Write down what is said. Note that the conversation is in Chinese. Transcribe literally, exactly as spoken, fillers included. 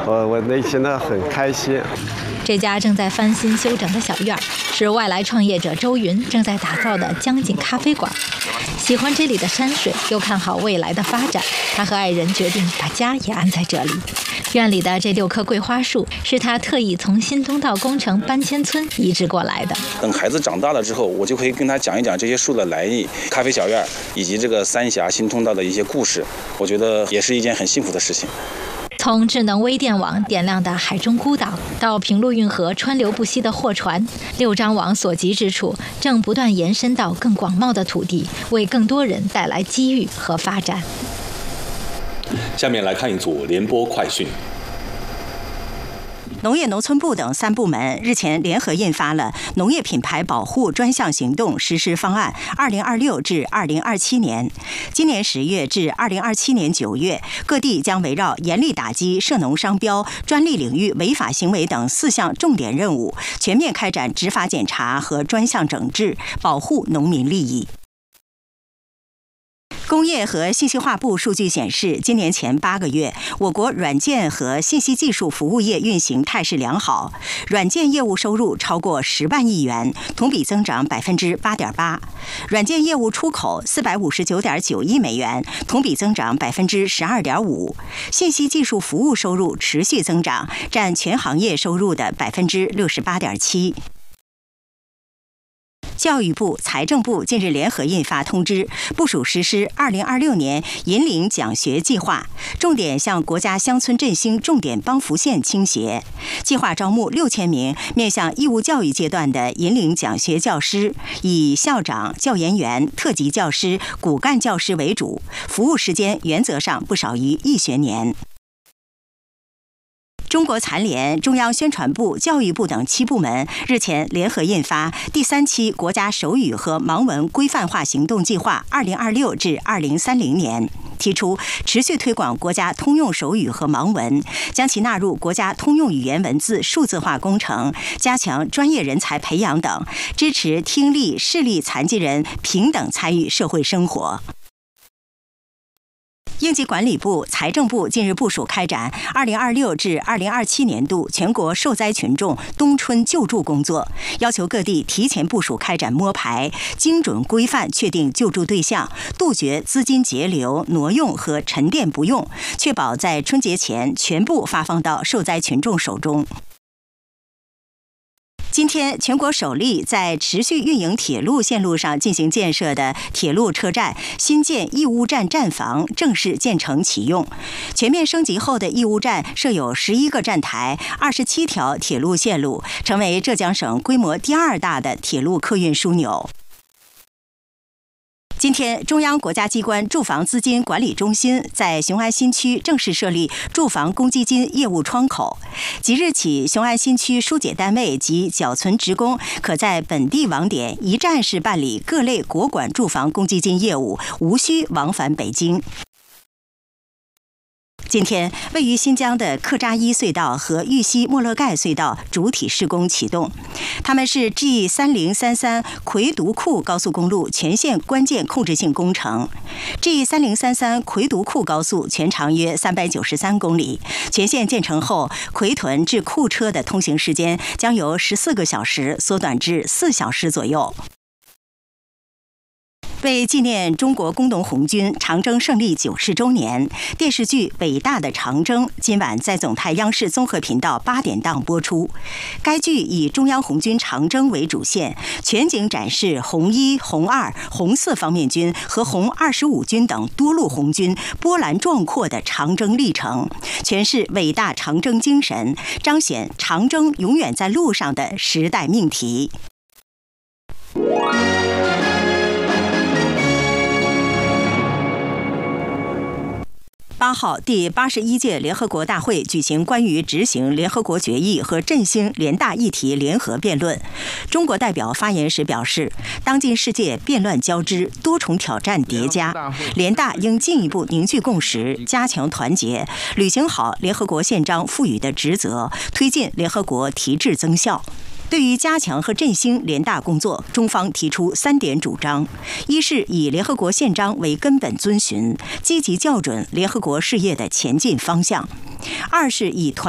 我我内心的很开心。 这家正在翻新修整的小院是外来创业者周云正在打造的江景咖啡馆。喜欢这里的山水，又看好未来的发展，他和爱人决定把家也安在这里。院里的这六棵桂花树是他特意从新东道工程搬迁村移植过来的。 等孩子长大了之后，我就可以跟他讲一讲这些树的来历、咖啡小院以及这个三峡新通道的一些故事。我觉得也是一件很幸福的事情。 从智能微电网点亮的海中孤岛，到平陆运河川流不息的货船，六张网所及之处，正不断延伸到更广袤的土地，为更多人带来机遇和发展。 下面来看一组联播快讯。 农业农村部等三部门日前联合印发了《农业品牌保护专项行动实施方案（二零二六至二零二七年）》。今年十月至二零二七年九月，各地将围绕严厉打击涉农商标、专利领域违法行为等四项重点任务，全面开展执法检查和专项整治，保护农民利益。工业和信息化部数据显示，今年前八个月，我国软件和信息技术服务业运行态势良好，软件业务收入超过十万亿元，同比增长百分之八点八；软件业务出口四百五十九点九亿美元，同比增长百分之十二点五；信息技术服务收入持续增长，占全行业收入的百分之六十八点七。教育部、财政部近日联合印发通知，部署实施二零二六年引领奖学计划，重点向国家乡村振兴重点帮扶县倾斜。计划招募六千名面向义务教育阶段的引领奖学教师，以校长、教研员、特级教师、骨干教师为主，服务时间原则上不少于一学年。中国残联、中央宣传部、教育部等七部门日前联合印发第三期国家手语和盲文规范化行动计划（二零二六至二零三零年），提出持续推广国家通用手语和盲文，将其纳入国家通用语言文字数字化工程，加强专业人才培养等，支持听力、视力残疾人平等参与社会生活。应急管理部、财政部近日部署开展二零二六至二零二七年度全国受灾群众冬春救助工作，要求各地提前部署开展摸排，精准规范确定救助对象，杜绝资金截流、挪用和沉淀不用，确保在春节前全部发放到受灾群众手中。今天，全国首例在持续运营铁路线路上进行建设的铁路车站新建义乌站站房正式建成启用。全面升级后的义乌站设有十一个站台、二十七条铁路线路，成为浙江省规模第二大的铁路客运枢纽。今天，中央国家机关住房资金管理中心在雄安新区正式设立住房公积金业务窗口。即日起，雄安新区疏解单位及缴存职工可在本地网点一站式办理各类国管住房公积金业务，无需往返北京。今天，位于新疆的克扎伊隧道和玉溪莫勒盖隧道主体施工启动，它们是 G 三零三三魁独库高速公路全线关键控制性工程。G 三零三三魁独库高速全长约三百九十三公里，全线建成后，奎屯至库车的通行时间将由十四个小时缩短至四小时左右。为纪念中国工农红军长征胜利九十周年，电视剧《伟大的长征》今晚在总台央视综合频道八点档播出。该剧以中央红军长征为主线，全景展示红一、红二、红四方面军和红二十五军等多路红军波澜壮阔的长征历程，诠释伟大长征精神，彰显长征永远在路上的时代命题。八号，第八十一届联合国大会举行关于执行联合国决议和振兴联大议题联合辩论。中国代表发言时表示，当今世界变乱交织，多重挑战叠加，联大应进一步凝聚共识，加强团结，履行好联合国宪章赋予的职责，推进联合国提质增效。对于加强和振兴联大工作，中方提出三点主张：一是以联合国宪章为根本遵循，积极校准联合国事业的前进方向；二是以团